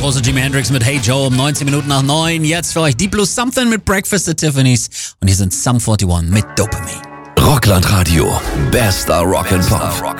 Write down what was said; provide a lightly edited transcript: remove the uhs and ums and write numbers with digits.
große Jimi Hendrix mit Hey Joe um 19 Minuten nach 9. Jetzt für euch Deep Blue Something mit Breakfast at Tiffany's. Und hier sind Sum 41 mit Dopamine. Rockland Radio. Bester Rock and Pop.